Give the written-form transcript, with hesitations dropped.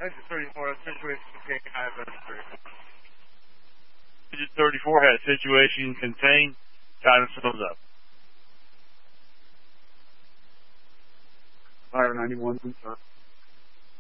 Digit 34 had a situation contained high administrator. Digit 34 had a situation contained. Time fills up. Fire 91, please, sir.